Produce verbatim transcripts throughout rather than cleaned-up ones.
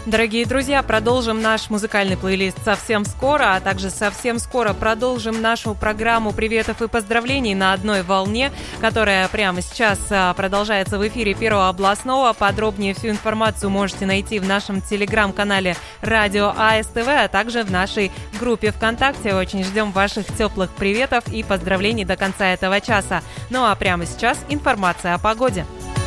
Дорогие друзья, продолжим наш музыкальный плейлист совсем скоро, а также совсем скоро продолжим нашу программу приветов и поздравлений на одной волне, которая прямо сейчас продолжается в эфире Первого областного. Подробнее всю информацию можете найти в нашем телеграм-канале Радио АСТВ, а также в нашей группе ВКонтакте. Очень ждем ваших теплых приветов и поздравлений до конца этого часа. Ну а прямо сейчас информация о погоде.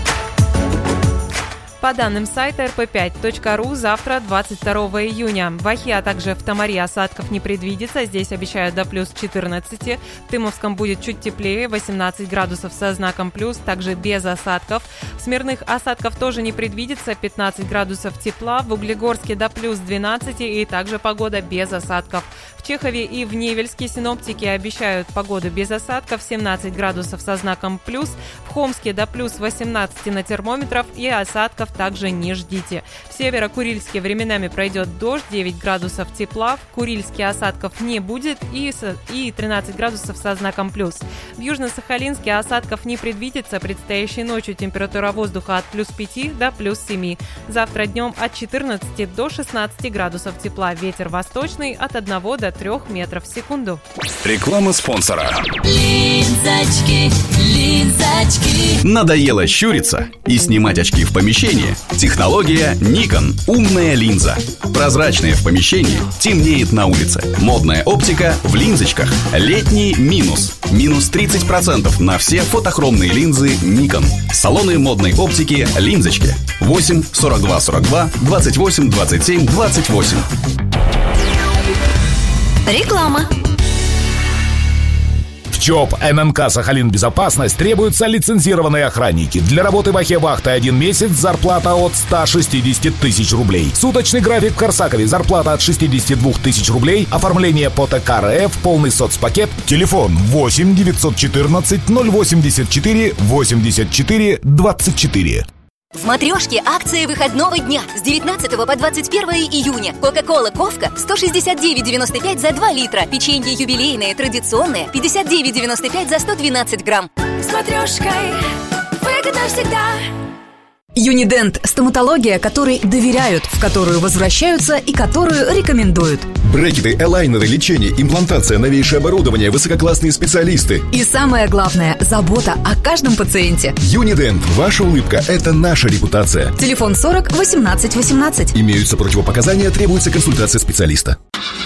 По данным сайта эр пэ пять точка ру, завтра, двадцать второго июня. В Ахе, а также в Тамаре осадков не предвидится. Здесь обещают до плюс четырнадцати. В Тымовском будет чуть теплее, восемнадцать градусов со знаком плюс, также без осадков. В Смирных осадков тоже не предвидится, пятнадцать градусов тепла. В Углегорске до плюс двенадцати и также погода без осадков. В Чехове и в Невельске синоптики обещают погоду без осадков, семнадцать градусов со знаком плюс. В Хомске до плюс восемнадцати на термометров и осадков также не ждите. В Северо-Курильске временами пройдет дождь, девять градусов тепла. В Курильске осадков не будет и, и тринадцать градусов со знаком плюс. В Южно-Сахалинске осадков не предвидится. Предстоящей ночью температура воздуха от плюс пяти до плюс семи. Завтра днем от четырнадцати до шестнадцати градусов тепла. Ветер восточный от одного до трёх метров в секунду. Реклама спонсора. Линзочки, линзочки. Надоело щуриться и снимать очки в помещении? Технология Nikon. Умная линза. Прозрачная в помещении, темнеет на улице. Модная оптика в линзочках. Летний минус. Минус тридцать процентов на все фотохромные линзы Nikon. Салоны модной оптики «Линзочки». восемь сорок два сорок два двадцать восемь двадцать семь двадцать восемь. Реклама. В ЧОП эн эн ка «Сахалин Безопасность» требуются лицензированные охранники. Для работы в Ахе вахты один месяц, зарплата от ста шестидесяти тысяч рублей. Суточный график в Корсакове, зарплата от шестидесяти двух тысяч рублей. Оформление по тэ ка эр эф, полный соцпакет. Телефон восемь девятьсот четырнадцать ноль восемьдесят четыре восемьдесят четыре двадцать четыре. В «Матрешке» акции выходного дня с девятнадцатого по двадцать первое июня. Кока-кола «Ковка» сто шестьдесят девять девяносто пять за два литра. Печенье юбилейное традиционное пятьдесят девять девяносто пять за сто двенадцать грамм. С «Матрешкой» выгодно всегда. Юнидент – стоматология, которой доверяют, в которую возвращаются и которую рекомендуют. Брекеты, элайнеры, лечение, имплантация, новейшее оборудование, высококлассные специалисты. И самое главное – забота о каждом пациенте. Юнидент. Ваша улыбка – это наша репутация. Телефон сорок восемнадцать восемнадцать. Имеются противопоказания, требуется консультация специалиста.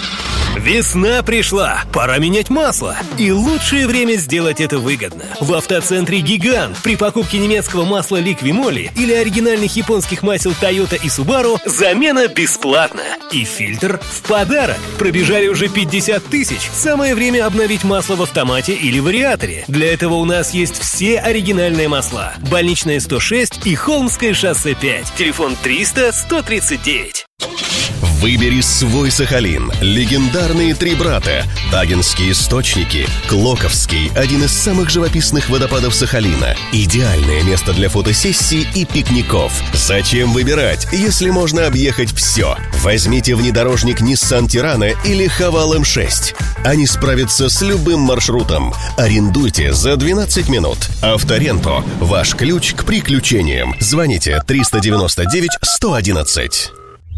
Весна пришла, пора менять масло. И лучшее время сделать это выгодно. В автоцентре «Гигант» при покупке немецкого масла «Ликвимоли» или оригинальных японских масел «Тойота» и «Субару» замена бесплатна. И фильтр в подарок. Пробежали уже пятьдесят тысяч. Самое время обновить масло в автомате или вариаторе. Для этого у нас есть все оригинальные масла. Больничная сто шесть и Холмское шоссе пять. Телефон триста сто тридцать девять. Выбери свой Сахалин. Легендарные три брата. Тагинские источники. Клоковский. Один из самых живописных водопадов Сахалина. Идеальное место для фотосессий и пикников. Зачем выбирать, если можно объехать все? Возьмите внедорожник Nissan Tirana или Haval эм шесть. Они справятся с любым маршрутом. Арендуйте за двенадцать минут. Авторенто. Ваш ключ к приключениям. Звоните триста девяносто девять сто одиннадцать.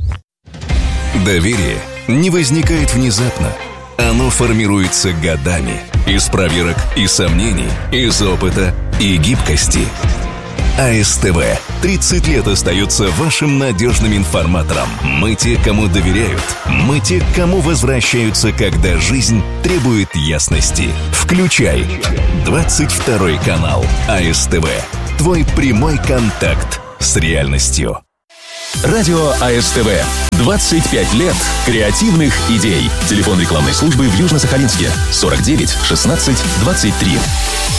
Доверие не возникает внезапно. Оно формируется годами. Из проверок и сомнений, из опыта и гибкости. АСТВ тридцать лет остается вашим надежным информатором. Мы те, кому доверяют. Мы те, к кому возвращаются, когда жизнь требует ясности. Включай двадцать второй канал АСТВ. Твой прямой контакт с реальностью. Радио АСТВ. двадцать пять лет креативных идей. Телефон рекламной службы в Южно-Сахалинске. сорок девять шестнадцать двадцать три.